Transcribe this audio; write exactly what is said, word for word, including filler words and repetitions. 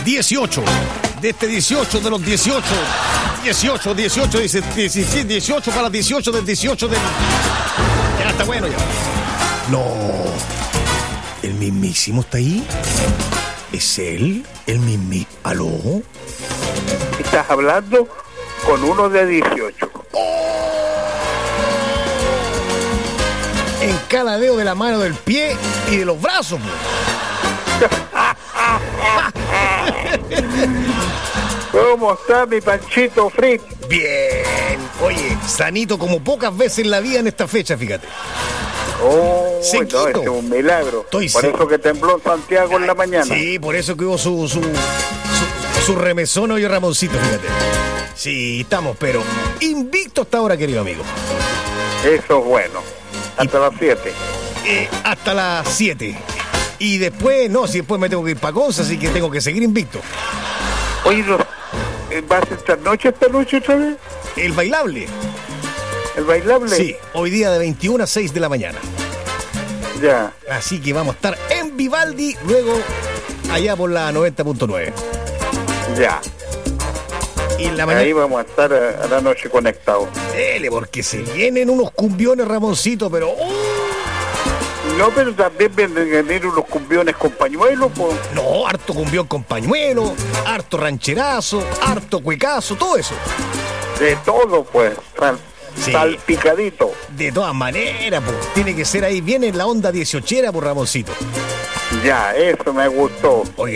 dieciocho. De este dieciocho, de los dieciocho. dieciocho, dieciocho, dice diecisiete, dieciocho para dieciocho del dieciocho del... Ya está bueno ya. No. ¿El mismísimo está ahí? ¿Es él? ¿El mismísimo? ¿Aló? Estás hablando con uno de dieciocho. En cada dedo de la mano, del pie y de los brazos. ¿Cómo está mi Panchito Fritz? Bien. Oye, sanito como pocas veces en la vida en esta fecha, fíjate. Oh, Sequito. no, este es un milagro. Estoy por seco. eso que tembló en Santiago en la mañana. Sí, por eso que hubo su su, su, su remesón hoy Ramoncito, fíjate. Sí, estamos, pero invicto hasta ahora, querido amigo. Eso es bueno. Hasta las siete. Eh, hasta las siete. Y después, no, si después me tengo que ir para Conce, así que tengo que seguir invicto. Oye, no, ¿vas a esta noche, esta noche otra vez? El bailable. ¿El bailable? Sí, hoy día de veintiuna a seis de la mañana. Ya. Así que vamos a estar en Vivaldi, luego allá por la noventa punto nueve. Ya. Y en la mañana... Ahí vamos a estar a, a la noche conectados. Dele, porque se vienen unos cumbiones, Ramoncito, pero... ¡uh! No, pero también vienen a venir unos cumbiones con pañuelo, pues. No, harto cumbión con pañuelo, harto rancherazo, harto cuecazo, todo eso. De todo, pues. Sal, Sí. Salpicadito. De todas maneras, pues, tiene que ser ahí, viene la onda dieciochera, por Ramoncito. Ya, eso me gustó. Oye,